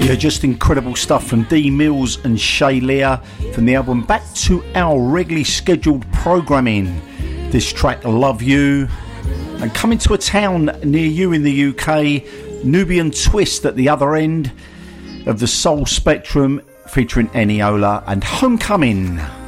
Just incredible stuff from D Mills and Shay Leah from the album Back to Our Regularly Scheduled Programming. This track, Love You. And coming to a town near you in the UK, Nubian Twist at the other end of the soul spectrum, featuring Eniola and Homecoming.